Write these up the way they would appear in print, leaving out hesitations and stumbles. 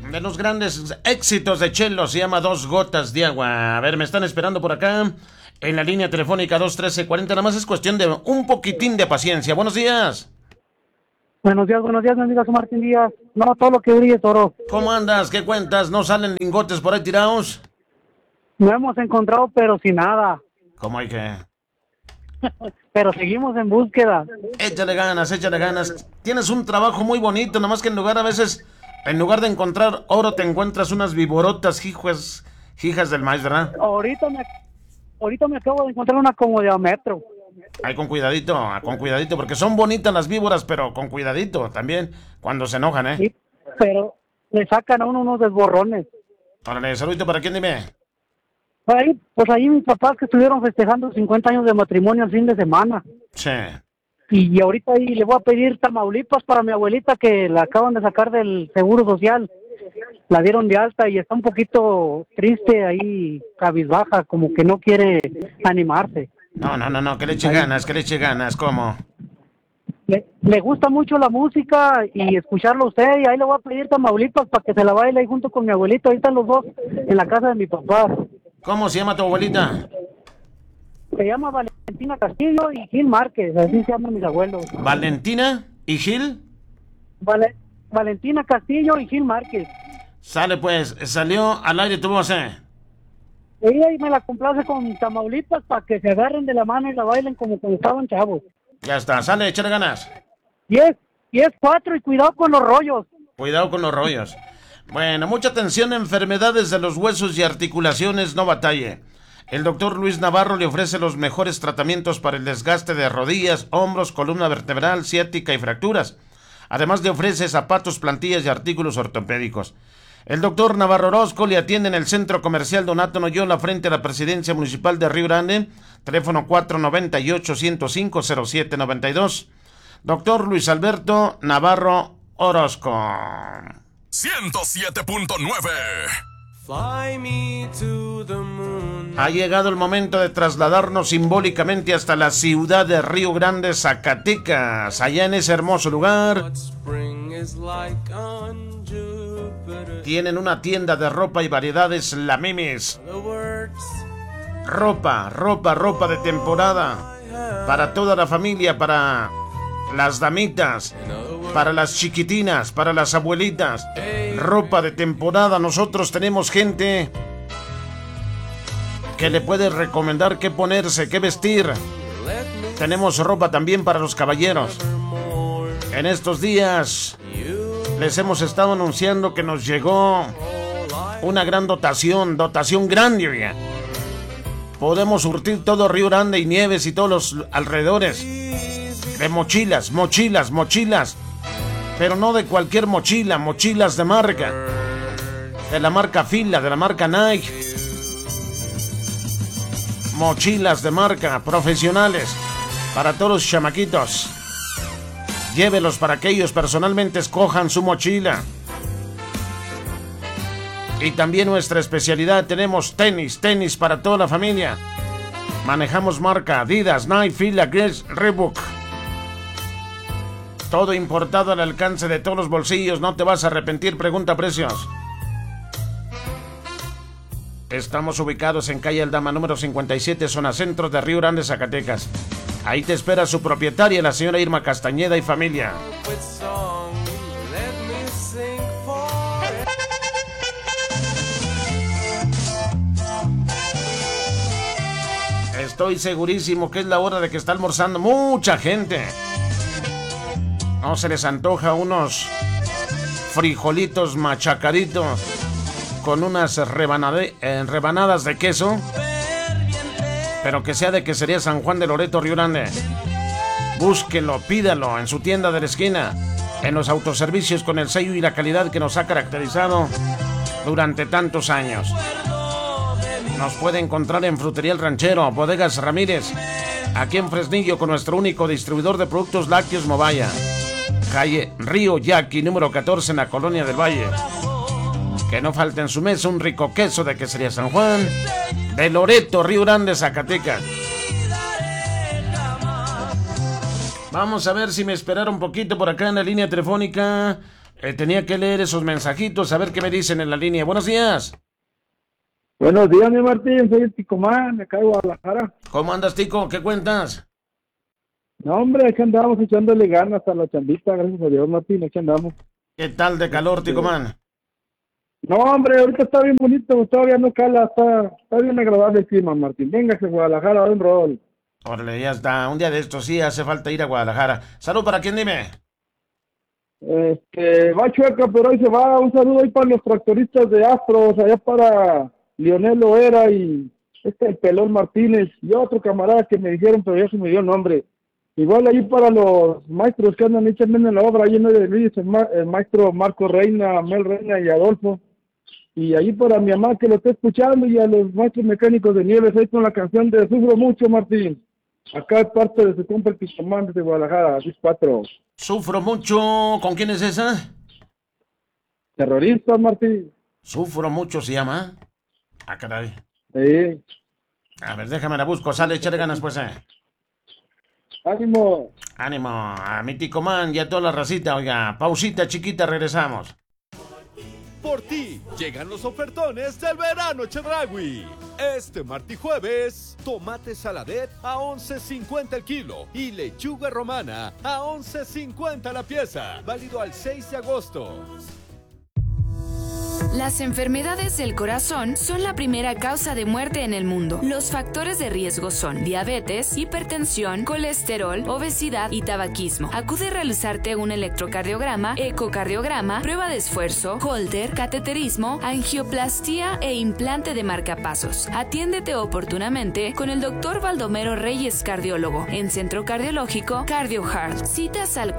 de los grandes éxitos de Chelo, se llama Dos Gotas de Agua. A ver, me están esperando por acá en la línea telefónica 213-40. Nada más es cuestión de un poquitín de paciencia. Buenos días. Buenos días, mi amigo Martín Díaz. No, todo lo que brille, toro. ¿Cómo andas? ¿Qué cuentas? ¿No salen lingotes por ahí tirados? No hemos encontrado, pero sin nada. ¿Cómo hay que? Pero seguimos en búsqueda. Échale ganas, échale ganas. Tienes un trabajo muy bonito, nomás que en lugar de encontrar oro, te encuentras unas viborotas hijas del maíz, ¿verdad? Ahorita me acabo de encontrar una como de a metro. Ay, con cuidadito, porque son bonitas las víboras, pero con cuidadito también, cuando se enojan, ¿eh? Sí, pero le sacan a uno unos desborrones. Órale, saludito, ¿para quién dime? Pues ahí mis papás que estuvieron festejando 50 años de matrimonio el fin de semana. Sí. Y ahorita ahí le voy a pedir Tamaulipas para mi abuelita que la acaban de sacar del Seguro Social. La dieron de alta y está un poquito triste ahí, cabizbaja, como que no quiere animarse. No, que le eche ganas, ¿cómo? Le gusta mucho la música y escucharlo a usted, y ahí le voy a pedir Tamaulipas para que se la baile ahí junto con mi abuelito. Ahí están los dos en la casa de mi papá. ¿Cómo se llama tu abuelita? Se llama Valentina Castillo y Gil Márquez, así se llaman mis abuelos. ¿Valentina y Gil? Valentina Castillo y Gil Márquez. Sale pues, salió al aire, tú vas a hacer. Ella y me la complace con Tamaulipas para que se agarren de la mano y la bailen como cuando estaban chavos. Ya está, sale, échale ganas. Y es 4 y cuidado con los rollos. Cuidado con los rollos. Bueno, mucha atención, enfermedades de los huesos y articulaciones, no batalle. El doctor Luis Navarro le ofrece los mejores tratamientos para el desgaste de rodillas, hombros, columna vertebral, ciática y fracturas. Además le ofrece zapatos, plantillas y artículos ortopédicos. El doctor Navarro Orozco le atiende en el Centro Comercial Donato Noyola frente a la Presidencia Municipal de Río Grande, teléfono 498-105-0792. Doctor Luis Alberto Navarro Orozco. 107.9. Ha llegado el momento de trasladarnos simbólicamente hasta la ciudad de Río Grande, Zacatecas. Allá en ese hermoso lugar tienen una tienda de ropa y variedades, La Mimis. Ropa de temporada para toda la familia, para las damitas, para las chiquitinas, para las abuelitas. Ropa de temporada. Nosotros tenemos gente que le puede recomendar qué ponerse, qué vestir. Tenemos ropa también para los caballeros. En estos días les hemos estado anunciando que nos llegó una gran dotación grande. Podemos surtir todo Río Grande y Nieves y todos los alrededores de mochilas. Pero no de cualquier mochila, mochilas de marca. De la marca Fila, de la marca Nike. Mochilas de marca, profesionales, para todos los chamaquitos. Llévelos para que ellos personalmente escojan su mochila. Y también nuestra especialidad, tenemos tenis para toda la familia. Manejamos marca Adidas, Nike, Fila, Grace, Reebok. Todo importado al alcance de todos los bolsillos, no te vas a arrepentir, pregunta precios. Estamos ubicados en calle Aldama número 57, zona centro de Río Grande, Zacatecas. Ahí te espera su propietaria, la señora Irma Castañeda y familia. Estoy segurísimo que es la hora de que está almorzando mucha gente. ¿No se les antoja unos frijolitos machacaditos con unas rebanadas de queso? Pero que sea de Quesería San Juan de Loreto, Río Grande. Búsquelo, pídalo en su tienda de la esquina, en los autoservicios con el sello y la calidad que nos ha caracterizado durante tantos años. Nos puede encontrar en Frutería El Ranchero, Bodegas Ramírez, aquí en Fresnillo, con nuestro único distribuidor de productos lácteos Movaya. Calle Río Yaqui, número 14, en la Colonia del Valle. Que no falte en su mesa un rico queso de Quesería San Juan de Loreto, Río Grande, Zacatecas. Vamos a ver si me esperaron un poquito por acá en la línea telefónica. Tenía que leer esos mensajitos, a ver qué me dicen en la línea. Buenos días. Buenos días, mi Martín, soy el Ticomán, de acá de Guadalajara. ¿Cómo andas, Tico? ¿Qué cuentas? No, hombre, aquí andamos echándole ganas a la chambita, gracias a Dios, Martín, aquí andamos. ¿Qué tal de calor, Ticomán? No, hombre, ahorita está bien bonito, todavía no cala, está bien agradable el clima, Martín. Véngase a Guadalajara, a un rol. Órale, ya está. Un día de estos sí hace falta ir a Guadalajara. Salud, ¿para quién, dime? Va Chueca, pero hoy se va. Un saludo ahí para los tractoristas de Astros, allá para Lionel Loera y el Pelón Martínez y otro camarada que me dijeron, pero ya se me dio el nombre. Igual ahí para los maestros que andan echando en la obra, ahí en de Luis, el maestro Marco Reina, Mel Reina y Adolfo. Y ahí para mi mamá que lo está escuchando y a los maestros mecánicos de Nieves, ahí con la canción de Sufro Mucho, Martín. Acá es parte de su compa el Ticomán desde Guadalajara, 4. Sufro mucho. ¿Con quién es esa? Terrorista, Martín. Sufro mucho se llama. Ah, caray. Sí. A ver, déjame la busco. Sale, echarle ganas, pues. Ánimo. Ánimo a mi Ticomán y a toda la racita. Oiga, pausita chiquita, regresamos. Por ti llegan los ofertones del verano Chedraui. Este martes y jueves, tomate saladet a 11.50 el kilo y lechuga romana a 11.50 la pieza. Válido al 6 de agosto. Las enfermedades del corazón son la primera causa de muerte en el mundo. Los factores de riesgo son diabetes, hipertensión, colesterol, obesidad y tabaquismo. Acude a realizarte un electrocardiograma, ecocardiograma, prueba de esfuerzo, holter, cateterismo, angioplastía e implante de marcapasos. Atiéndete oportunamente con el Dr. Baldomero Reyes, cardiólogo, en Centro Cardiológico CardioHeart. Citas al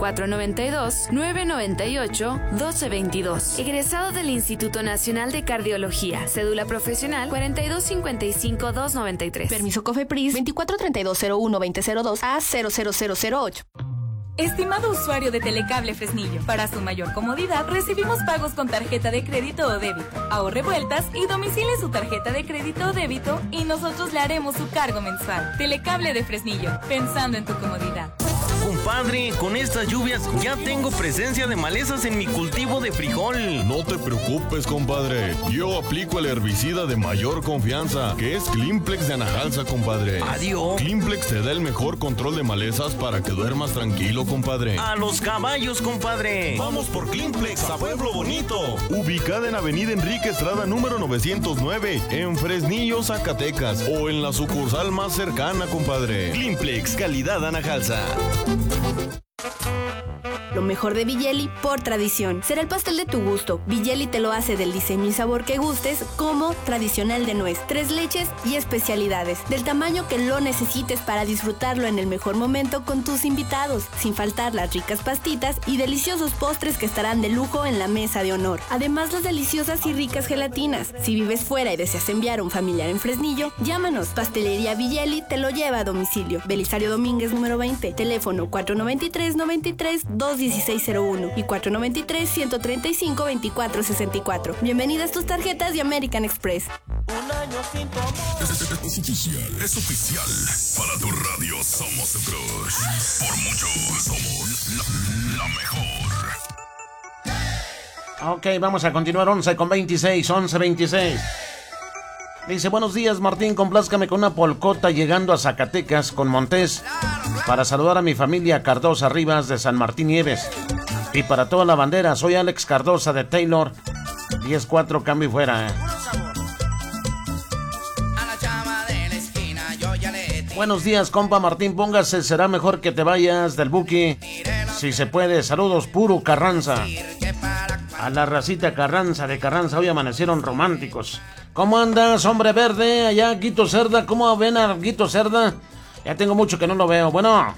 492-998-1222. Egresado del Instituto Nacional de Cardiología. Cédula profesional 4255-293. Permiso COFEPRIS 243201-2002 a 00008. Estimado usuario de Telecable Fresnillo, para su mayor comodidad recibimos pagos con tarjeta de crédito o débito. Ahorre vueltas y domicile su tarjeta de crédito o débito y nosotros le haremos su cargo mensual. Telecable de Fresnillo, pensando en tu comodidad. Compadre, con estas lluvias ya tengo presencia de malezas en mi cultivo de frijol. No te preocupes, compadre. Yo aplico el herbicida de mayor confianza, que es Climplex de Anajalsa, compadre. Adiós. Climplex te da el mejor control de malezas para que duermas tranquilo, compadre. A los caballos, compadre. Vamos por Climplex a Pueblo Bonito. Ubicada en Avenida Enrique Estrada número 909, en Fresnillo, Zacatecas, o en la sucursal más cercana, compadre. Climplex, calidad Anajalsa. Lo mejor de Villeli por tradición. Será el pastel de tu gusto. Villeli te lo hace del diseño y sabor que gustes, como tradicional de nuez, 3 leches y especialidades, del tamaño que lo necesites para disfrutarlo en el mejor momento con tus invitados, sin faltar las ricas pastitas y deliciosos postres que estarán de lujo en la mesa de honor. Además, las deliciosas y ricas gelatinas. Si vives fuera y deseas enviar a un familiar en Fresnillo, llámanos. Pastelería Villeli te lo lleva a domicilio. Belisario Domínguez número 20, teléfono 493-93-21601 y 493-135-2464. Bienvenidas tus tarjetas de American Express. Un año sin tu amor. Es oficial. Para tu radio somos tu crush. Por mucho somos la mejor. Ok, vamos a continuar. 11:26. Dice, buenos días, Martín, complázcame con una polcota llegando a Zacatecas con Montés para saludar a mi familia Cardosa Rivas de San Martín Nieves. Y para toda la bandera, soy Alex Cardosa de Taylor. 10-4, cambio y fuera. Buenos días, compa Martín, póngase, será mejor que te vayas del Buki. Si se puede, saludos, puro Carranza. A la racita Carranza de Carranza, hoy amanecieron románticos. ¿Cómo andas, hombre verde? Allá, Guito Cerda. ¿Cómo ven a Guito Cerda? Ya tengo mucho que no lo veo. Bueno.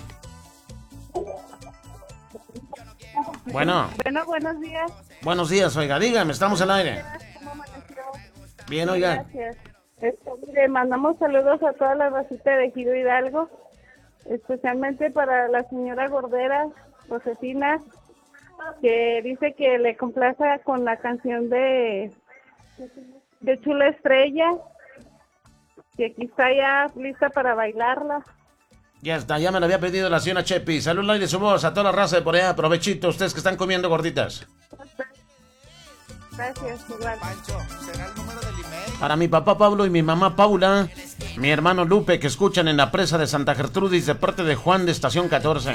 Buenos días. Buenos días, oiga, dígame, estamos al aire. ¿Cómo amaneció? Bien, oiga. Gracias. Mire, mandamos saludos a toda la racita de Ejido Hidalgo, especialmente para la señora Gordera, Josefina, que dice que le complaza con la canción de Chula Estrella, que aquí está ya lista para bailarla. Ya está, ya me lo había pedido la señora Chepi. Saludos de su voz a toda la raza de por allá. Provechito, ustedes que están comiendo gorditas. Gracias, igual. Para mi papá Pablo y mi mamá Paula, mi hermano Lupe, que escuchan en la presa de Santa Gertrudis de parte de Juan de Estación 14.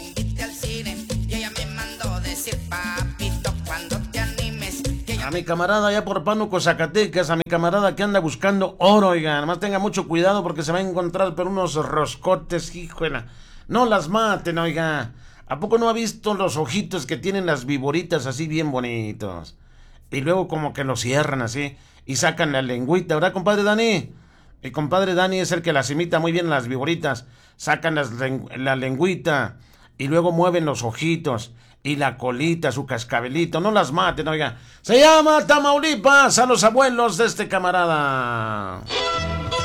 A mi camarada allá por Pánuco, Zacatecas, a mi camarada que anda buscando oro, oiga, además tenga mucho cuidado porque se va a encontrar por unos roscotes, híjole. No las maten, oiga. ¿A poco no ha visto los ojitos que tienen las viboritas así bien bonitos? Y luego como que los cierran así y sacan la lengüita, ¿verdad, compadre Dani? El compadre Dani es el que las imita muy bien las viboritas. Sacan la lengüita y luego mueven los ojitos y la colita, su cascabelito. No las maten, oiga. Se llama Tamaulipas, a los abuelos de este camarada.